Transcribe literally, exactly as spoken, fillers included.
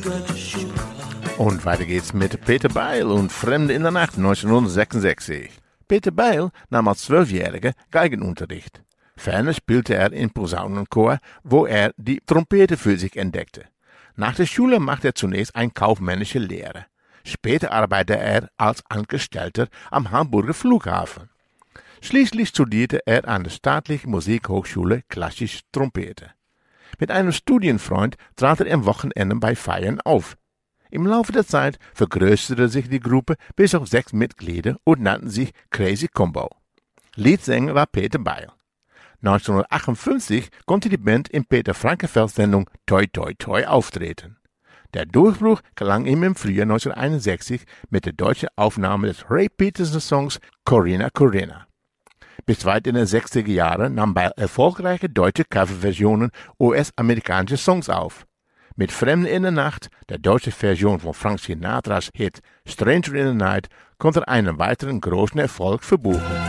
Und weiter geht's mit Peter Beil und Fremde in der Nacht neunzehnhundertsechsundsechzig. Peter Beil nahm als Zwölfjähriger Geigenunterricht. Ferner spielte er im Posaunenchor, wo er die Trompete für sich entdeckte. Nach der Schule machte er zunächst eine kaufmännische Lehre. Später arbeitete er als Angestellter am Hamburger Flughafen. Schließlich studierte er an der Staatlichen Musikhochschule klassische Trompete. Mit einem Studienfreund trat er am Wochenende bei Feiern auf. Im Laufe der Zeit vergrößerte sich die Gruppe bis auf sechs Mitglieder und nannten sich Crazy Combo. Leadsänger war Peter Beil. neunzehnhundertachtundfünfzig konnte die Band in Peter Frankenfelds Sendung Toi Toi Toi auftreten. Der Durchbruch gelang ihm im Frühjahr neunzehnhunderteinundsechzig mit der deutschen Aufnahme des Ray Peterson-Songs Corinna Corinna. Bis weit in den sechziger Jahren nahm Beil erfolgreiche deutsche Coverversionen U S-amerikanischer Songs auf. Mit Fremde in der Nacht, der deutschen Version von Frank Sinatras Hit Stranger in the Night, konnte er einen weiteren großen Erfolg verbuchen.